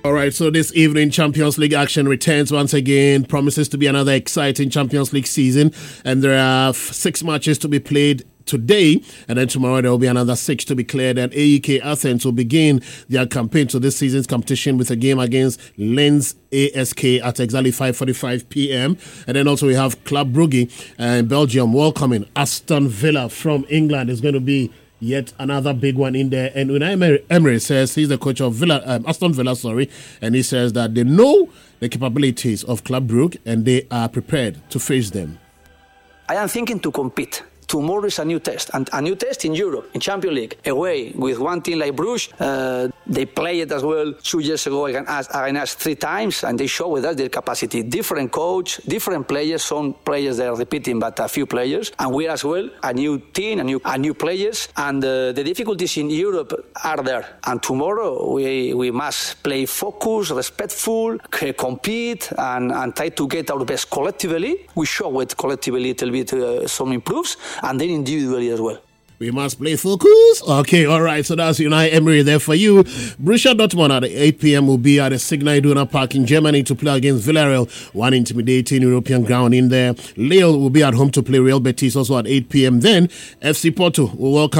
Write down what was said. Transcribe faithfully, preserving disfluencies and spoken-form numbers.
All right, so this evening Champions League action returns once again. Promises to be another exciting Champions League season, and there are f- six matches to be played today, and then tomorrow there will be another six to be cleared, and A E K Athens will begin their campaign to this season's competition with a game against Lens A S K at exactly five forty-five p.m. And then also we have Club Brugge in Belgium welcoming Aston Villa from England. It's going to be yet another big one in there. And Unai Emery, Emery says he's the coach of Villa, um, Aston Villa, sorry, and he says that they know the capabilities of Club Brugge and they are prepared to face them. I am thinking to compete. Tomorrow is a new test, and a new test in Europe, in Champions League, away with one team like Bruges. Uh, they played as well two years ago against us, against us three times, and they show with us their capacity. Different coach, different players. Some players they are repeating, but a few players, and we as well a new team, a new, a new players. And uh, the difficulties in Europe are there. And tomorrow we we must play focused, respectful, c- compete, and, and try to get our best collectively. We show it collectively a little bit uh, some improves. And then individually as well. We must play focus. Okay, all right. So that's Unai Emery there for you. Borussia Dortmund at eight p.m. will be at the Signal Iduna Park in Germany to play against Villarreal. One intimidating European ground in there. Lille will be at home to play Real Betis also at eight p.m. Then F C Porto will welcome